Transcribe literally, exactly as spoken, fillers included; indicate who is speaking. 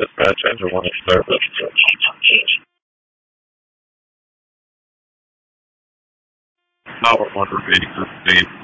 Speaker 1: Dispatch engine one in service. Tower one repeating the speed.